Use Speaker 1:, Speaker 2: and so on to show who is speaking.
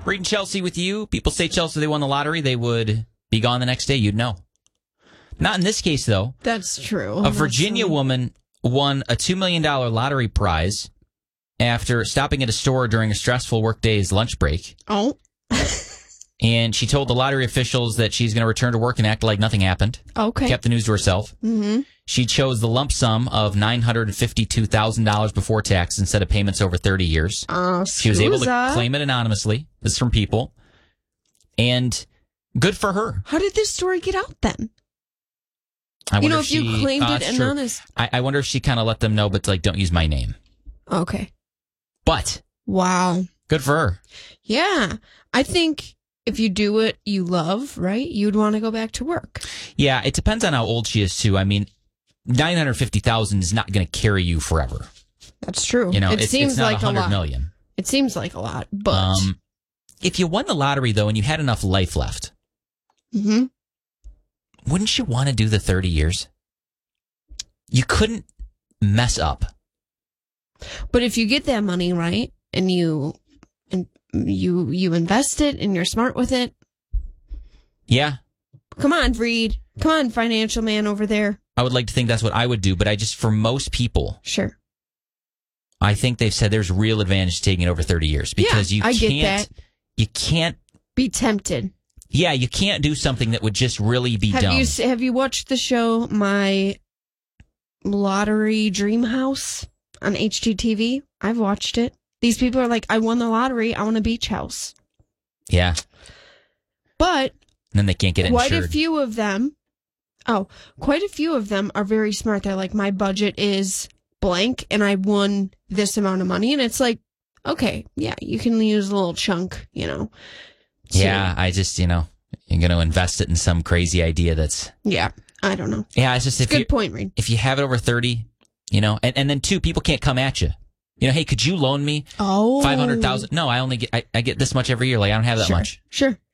Speaker 1: Reed and Chelsea with you. People say, Chelsea, they won the lottery, they would be gone the next day. You'd know. Not in this case, though.
Speaker 2: That's true.
Speaker 1: A Virginia woman won a $2 million lottery prize after stopping at a store during a stressful workday's lunch break.
Speaker 2: Oh.
Speaker 1: And she told the lottery officials that she's going to return to work and act like nothing happened.
Speaker 2: Okay.
Speaker 1: Kept the news to herself.
Speaker 2: Mm-hmm.
Speaker 1: She chose the lump sum of $952,000 before tax instead of payments over 30 years. She was able to claim it anonymously. This is from People. And good for her.
Speaker 2: How did this story get out then?
Speaker 1: I wonder
Speaker 2: if you claimed it anonymous.
Speaker 1: I wonder if she kind of let them know, but like, don't use my name.
Speaker 2: Okay.
Speaker 1: But.
Speaker 2: Wow.
Speaker 1: Good for her.
Speaker 2: Yeah. I think if you do what you love, right, you'd want to go back to work.
Speaker 1: Yeah, it depends on how old she is, too. I mean, $950,000 is not going to carry you forever.
Speaker 2: That's true.
Speaker 1: You know,
Speaker 2: it seems
Speaker 1: it's not
Speaker 2: like
Speaker 1: $100
Speaker 2: a lot.
Speaker 1: million.
Speaker 2: It seems like a lot, but
Speaker 1: if you won the lottery though, and you had enough life left, wouldn't you want to do the 30 years? You couldn't mess up.
Speaker 2: But if you get that money right, and you invest it, and you're smart with it,
Speaker 1: yeah.
Speaker 2: Come on, Reed. Come on, financial man over there.
Speaker 1: I would like to think that's what I would do, but for most people,
Speaker 2: sure.
Speaker 1: I think they've said there's real advantage to taking it over 30 years because you can't
Speaker 2: be tempted.
Speaker 1: Yeah, you can't do something that would just really be dumb.
Speaker 2: Have you watched the show My Lottery Dream House on HGTV? I've watched it. These people are like, I won the lottery. I want a beach house.
Speaker 1: Yeah.
Speaker 2: But
Speaker 1: and then they can't get it insured.
Speaker 2: Quite a few of them are very smart. They're like, my budget is blank and I won this amount of money. And it's like, okay, yeah, you can use a little chunk,
Speaker 1: Yeah, I just, you're going to invest it in some crazy idea that's...
Speaker 2: Yeah, I don't know.
Speaker 1: Yeah, it's just...
Speaker 2: Good point, Reed.
Speaker 1: If you have it over 30, and then two, people can't come at you. Hey, could you loan me $500,000? No, I only get, I get this much every year. Like, I don't have that much.
Speaker 2: Sure.